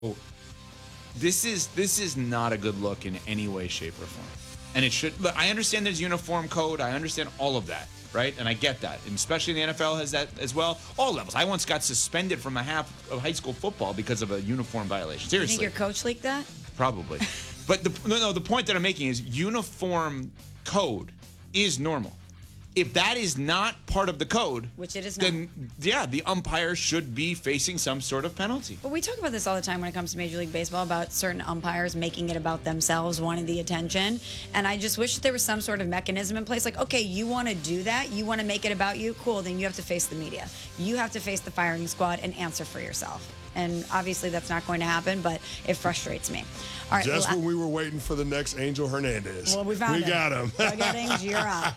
Oh, this is not a good look in any way, shape, or form. And it should. Look, I understand there's uniform code. I understand all of that, right? And I get that. And especially the NFL has that as well. All levels. I once got suspended from a half of high school football because of a uniform violation. Seriously. You think your coach leaked that? Probably. But the point that I'm making is uniform code is normal. If that is not part of the code, which it is not, then yeah, the umpire should be facing some sort of penalty. But we talk about this all the time when it comes to Major League Baseball about certain umpires making it about themselves, wanting the attention. And I just wish there was some sort of mechanism in place. Like, okay, you want to do that? You want to make it about you? Cool, then you have to face the media. You have to face the firing squad and answer for yourself. And obviously that's not going to happen, but it frustrates me. All right, just when we were waiting for the next Angel Hernandez. Well, we got him. Doug Eddings, you're up.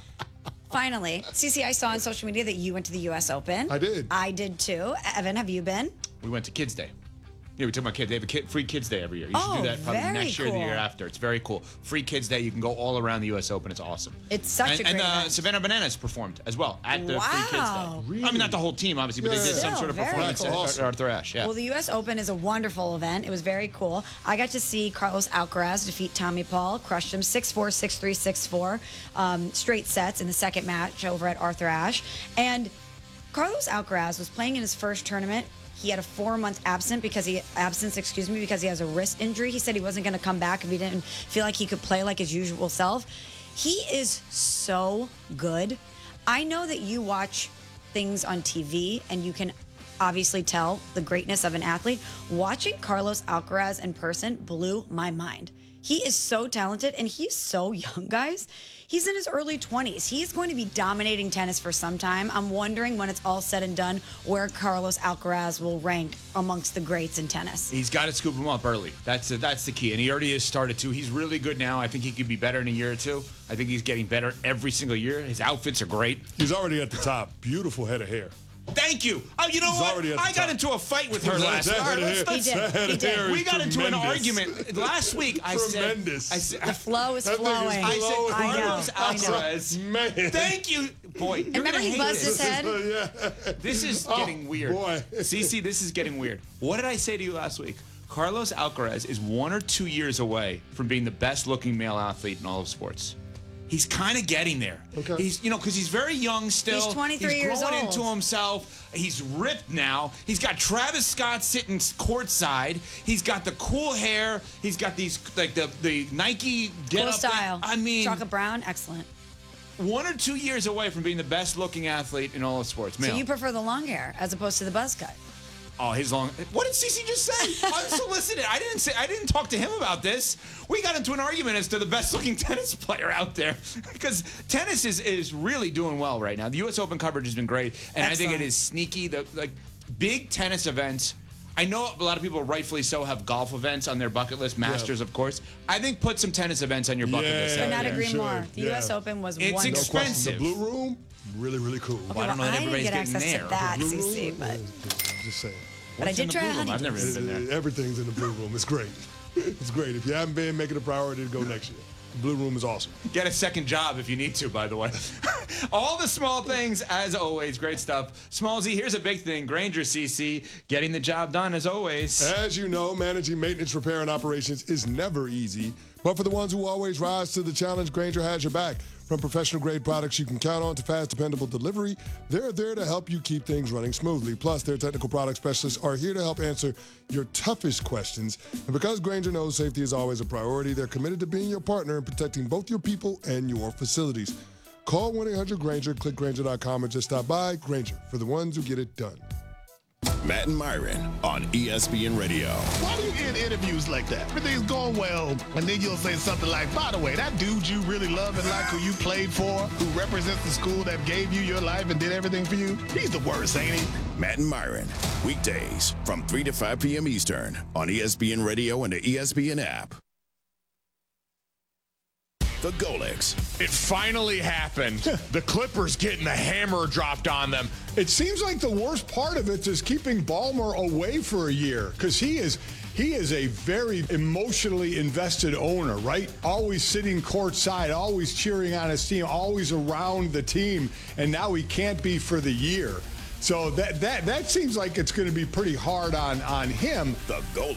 Finally, CC, I saw on social media that you went to the U.S. Open. I did. I did too. Evan, have you been? We went to Kids Day. Yeah, we took my kids. They have a free Kids Day every year. You should do that probably next year or the year after. It's very cool. Free Kids Day. You can go all around the U.S. Open. It's awesome. It's such a great event. And Savannah Bananas performed as well at the free Kids Day. Really? I mean, not the whole team, obviously, but they did some sort of performance at Arthur Ashe. Yeah. Well, the U.S. Open is a wonderful event. It was very cool. I got to see Carlos Alcaraz defeat Tommy Paul, crushed him 6-4, 6-3, 6-4, straight sets in the second match over at Arthur Ashe. And Carlos Alcaraz was playing in his first tournament. He had a 4-month absence because he has a wrist injury. He said he wasn't going to come back if he didn't feel like he could play like his usual self. He is so good. I know that you watch things on TV and you can obviously tell the greatness of an athlete. Watching Carlos Alcaraz in person blew my mind. He is so talented and he's so young, guys. He's in his early 20s. He's going to be dominating tennis for some time. I'm wondering when it's all said and done where Carlos Alcaraz will rank amongst the greats in tennis. He's got to scoop him up early. That's the key. And he already has started to. He's really good now. I think he could be better in a year or two. I think he's getting better every single year. His outfits are great. He's already at the top. Beautiful head of hair. Thank you. Oh, you know what? I got into a fight with her last week. He did. We got into an argument last week. I said, the flow is flowing. I said, Carlos Alcaraz. Man. Thank you. Boy, and remember he buzzed his head? This is getting weird. Boy. Cece, this is getting weird. What did I say to you last week? Carlos Alcaraz is 1 or 2 years away from being the best looking male athlete in all of sports. He's kind of getting there. Okay. He's, because he's very young still. He's 23 years old. He's growing into himself. He's ripped now. He's got Travis Scott sitting courtside. He's got the cool hair. He's got these, like, the Nike get cool up. Style. I mean. Chocolate brown, excellent. 1 or 2 years away from being the best looking athlete in all of sports. Male. So you prefer the long hair as opposed to the buzz cut? Oh, his long. What did Cece just say? Unsolicited. I didn't talk to him about this. We got into an argument as to the best looking tennis player out there because tennis is really doing well right now. The U.S. Open coverage has been great, and excellent. I think it is sneaky. The big tennis events. I know a lot of people, rightfully so, have golf events on their bucket list. Masters, of course. I think put some tennis events on your bucket list. Could not agree more. The U.S. Open was wonderful. It's expensive. The Blue Room, really, really cool. Okay, I don't know that everybody's getting there. I didn't get access to that, CC, but just saying. But I did try honeydews. I've never even been there. Everything's in the Blue Room. It's great. It's great. If you haven't been, make it a priority to go next year. The Blue Room is awesome. Get a second job if you need to, by the way. All the small things, as always. Great stuff. Smallsy, here's a big thing. Grainger CC, getting the job done, as always. As you know, managing maintenance, repair, and operations is never easy. But for the ones who always rise to the challenge, Grainger has your back. From professional-grade products you can count on to fast, dependable delivery, they're there to help you keep things running smoothly. Plus, their technical product specialists are here to help answer your toughest questions. And because Grainger knows safety is always a priority, they're committed to being your partner in protecting both your people and your facilities. Call 1-800-GRAINGER, click Grainger.com, or just stop by. Grainger, for the ones who get it done. Matt and Myron on ESPN Radio. Why do you end interviews like that? Everything's going well, and then you'll say something like, by the way, that dude you really love and like, who you played for, who represents the school that gave you your life and did everything for you, he's the worst, ain't he? Matt and Myron, weekdays from 3 to 5 p.m. Eastern on ESPN Radio and the ESPN app. The Golics. It finally happened. The Clippers getting the hammer dropped on them. It seems like the worst part of it is keeping Ballmer away for a year because he is a very emotionally invested owner, right? Always sitting courtside, always cheering on his team, always around the team, and now he can't be for the year. So that seems like it's going to be pretty hard on him. The Golden